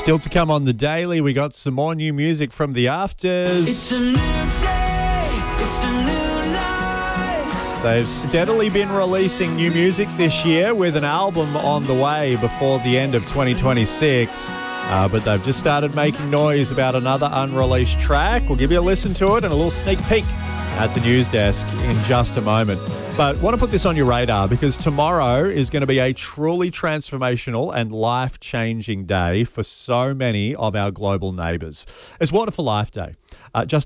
Still to come on The Daily, we got some more new music from The Afters. It's a new day, it's a new life. They've steadily been releasing new music this year with an album on the way before the end of 2026. But they've just started making noise about another unreleased track. We'll give you a listen to it and a little sneak peek at the news desk in just a moment. But want to put this on your radar because tomorrow is going to be a truly transformational and life-changing day for so many of our global neighbours. It's Water for Life Day. Just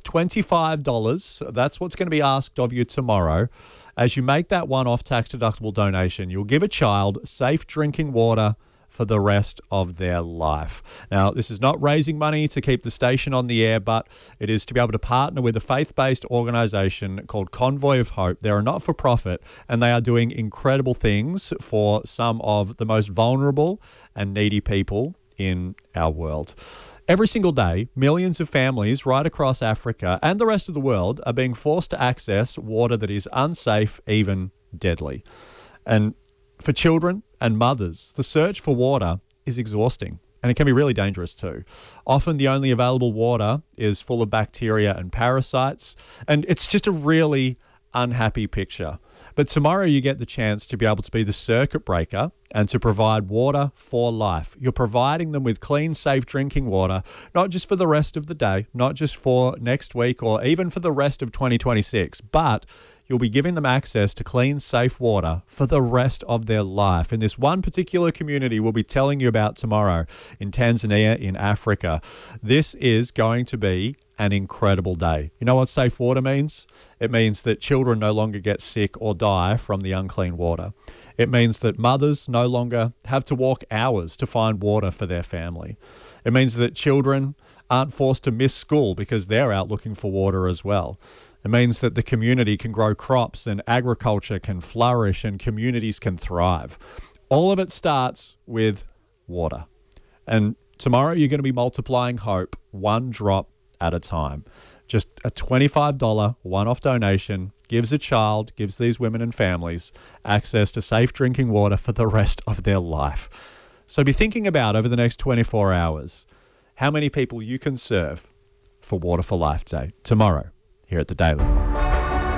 $25, that's what's going to be asked of you tomorrow. As you make that one-off tax-deductible donation, you'll give a child safe drinking water for the rest of their life. Now, this is not raising money to keep the station on the air, but it is to be able to partner with a faith-based organisation called Convoy of Hope. They're a not-for-profit, and they are doing incredible things for some of the most vulnerable and needy people in our world. Every single day, millions of families right across Africa and the rest of the world are being forced to access water that is unsafe, even deadly. And for children and mothers, the search for water is exhausting, and it can be really dangerous too. Often the only available water is full of bacteria and parasites, and it's just a really unhappy picture. But tomorrow you get the chance to be able to be the circuit breaker and to provide water for life. You're providing them with clean, safe drinking water, not just for the rest of the day, not just for next week or even for the rest of 2026, but you'll be giving them access to clean, safe water for the rest of their life. In this one particular community we'll be telling you about tomorrow in Tanzania, in Africa, this is going to be an incredible day. You know what safe water means? It means that children no longer get sick or die from the unclean water. It means that mothers no longer have to walk hours to find water for their family. It means that children aren't forced to miss school because they're out looking for water as well. It means that the community can grow crops and agriculture can flourish and communities can thrive. All of it starts with water. And tomorrow you're going to be multiplying hope one drop at a time. Just a $25 one-off donation gives a child, gives these women and families access to safe drinking water for the rest of their life. So be thinking about over the next 24 hours how many people you can serve for Water for Life Day tomorrow here at The Daily.